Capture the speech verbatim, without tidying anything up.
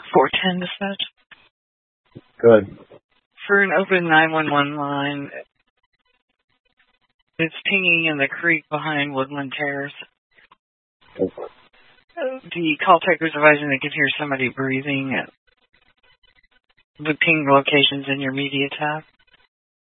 four ten dispatch. Good. For an open nine one one line, it's pinging in the creek behind Woodland Terrace. The call taker is advising they can hear somebody breathing. The ping locations in your media tab.